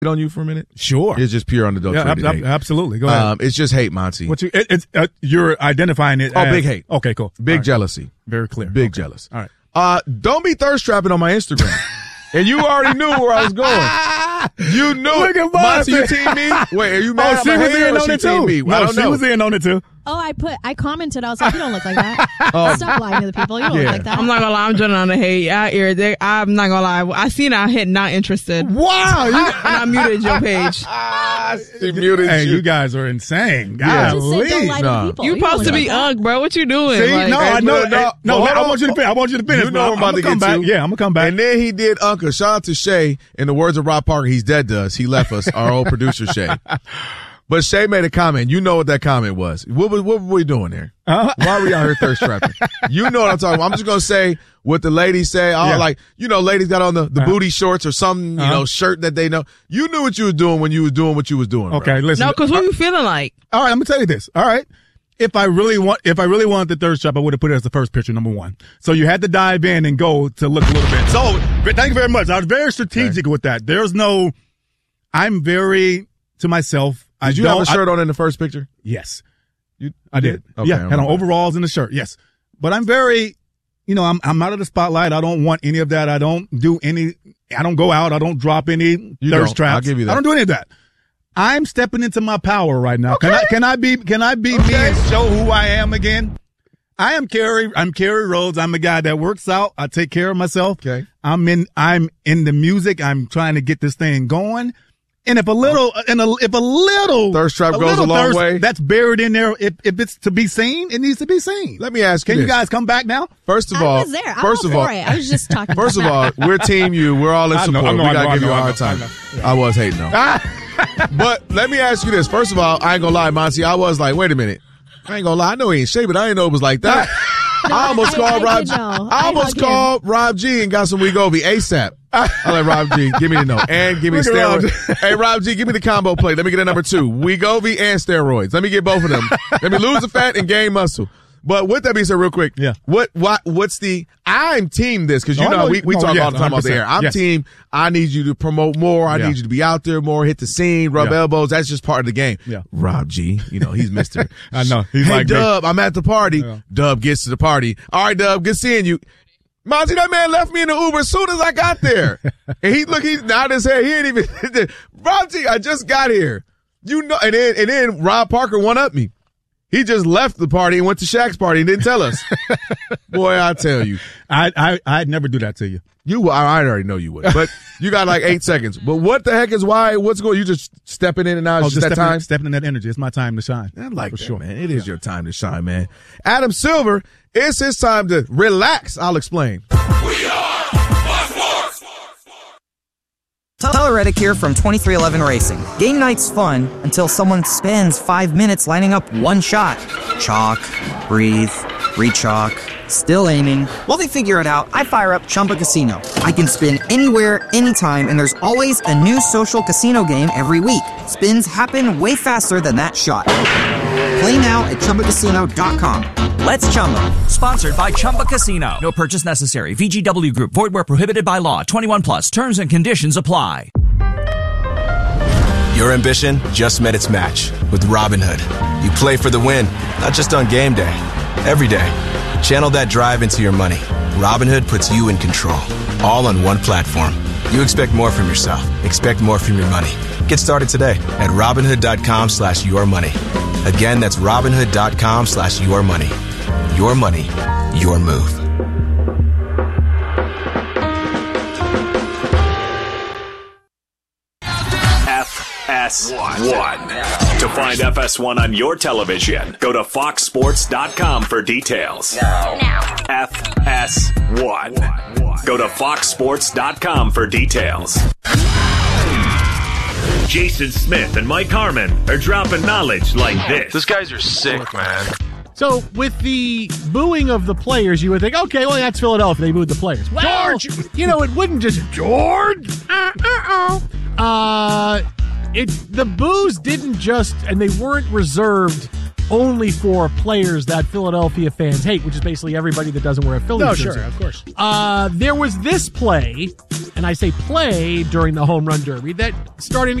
on you for a minute? Sure. It's just pure unadulterated hate. Absolutely. Go ahead. It's just hate, Monty. You're identifying it as big hate. Okay, cool. Big jealousy. Very clear. Big jealous. All right. Don't be thirst trapping on my Instagram. And you already knew where I was going. You knew it. Monty, you team me? Wait, are you mad at my hair or she team me? I don't know. She was in on it too. Oh, I commented. I was like, you don't look like that. Stop lying to the people. You don't look like that. I'm not gonna lie. I'm joining on the hate. I'm not gonna lie. I seen I hit not interested. Wow. And I muted your page. She muted you. You guys are insane. Yeah. Just say don't lie to the people. You supposed to be Ugg, bro. What you doing? See, I want you to finish. I want you to finish. You know what I'm about to get to. Yeah, I'm gonna come back. And then he did Uncle. Shout out to Shay. In the words of Rob Parker, he's dead to us. He left us. Our old producer Shay. But Shay made a comment. You know what that comment was. What were we doing there? Why were we out here thirst trapping? You know what I'm talking about. I'm just going to say what the ladies say. Ladies got on the booty shorts or some, shirt that they know. You knew what you were doing when you were doing what you was doing. Okay, bro. listen. No, because what you feeling like? All right, I'm going to tell you this. All right. If I really wanted the thirst trap, I would have put it as the first picture, number one. So you had to dive in and go to look a little bit. So thank you very much. I was very strategic with that. I'm very to myself. Did you have a shirt on in the first picture? Yes. I did? Okay, yeah, had on overalls and a shirt, yes. But I'm very, I'm out of the spotlight. I don't want any of that. I don't go out. I don't drop any thirst traps. I'll give you that. I don't do any of that. I'm stepping into my power right now. Okay. Can I be me and show who I am again? I'm Kerry Rhodes. I'm a guy that works out. I take care of myself. Okay. I'm in the music. I'm trying to get this thing going. And if a little thirst trap goes a long way, that's buried in there. If it's to be seen, it needs to be seen. Let me ask you, can you guys come back now? First of all, I was there. I was just talking. First of all, we're team you. We're all in support. We gotta give you a hard time. I was hating though. But let me ask you this. First of all, I ain't gonna lie, Monty. I was like, wait a minute. I ain't gonna lie. I know he ain't shaved, but I didn't know it was like that. No, I almost called Rob G. I almost called Rob G and got some Wegovy ASAP. I let Rob G give me the note and give me steroids. Hey, Rob G, give me the combo plate. Let me get a number 2. Wegovy and steroids. Let me get both of them. Let me lose the fat and gain muscle. But with that being said, real quick, yeah. What's the? I'm team this because we talk all the time out there. I'm team. I need you to promote more. I need you to be out there more, hit the scene, rub elbows. That's just part of the game. Yeah. Rob G, he's Mr. I know. He's hey, like Dub, I'm at the party. Yeah. Dub gets to the party. All right, Dub, good seeing you. Monty, that man left me in the Uber as soon as I got there. And he nodded his head. He ain't even. Rob G, I just got here. And then Rob Parker one-upped me. He just left the party and went to Shaq's party and didn't tell us. Boy, I tell you. I'd never do that to you. I already know you would. But you got like 8 seconds. But what the heck is why? What's going? You just stepping in and out? It's just that time? Stepping in that energy. It's my time to shine. I like that, sure, man. It is your time to shine, man. Adam Silver, it's his time to relax. I'll explain. We are Fox Sports. Tyler Reddick here from 2311 Racing. Game night's fun until someone spends 5 minutes lining up one shot. Chalk, breathe, re-chalk, still aiming. While they figure it out, I fire up Chumba Casino. I can spin anywhere, anytime, and there's always a new social casino game every week. Spins happen way faster than that shot. Play now at ChumbaCasino.com. Let's Chumba. Sponsored by Chumba Casino. No purchase necessary. VGW Group. Void where prohibited by law. 21 plus. Terms and conditions apply. Your ambition just met its match with Robinhood. You play for the win, not just on game day. Every day. Channel that drive into your money. Robinhood puts you in control. All on one platform. You expect more from yourself. Expect more from your money. Get started today at Robinhood.com/yourmoney. Again, that's Robinhood.com/yourmoney. Your money, your move. FS1. To find FS1 on your television, go to foxsports.com for details. Now. FS1. Go to foxsports.com for details. Jason Smith and Mike Harmon are dropping knowledge like this. These guys are sick, man. So with the booing of the players, you would think, okay, well, that's Philadelphia. They booed the players. Well, George! It wouldn't just, George! The boos didn't just, and they weren't reserved only for players that Philadelphia fans hate, which is basically everybody that doesn't wear a Phillies jersey. No, sure, of course. There was this play and I say play during the home run derby, that starting to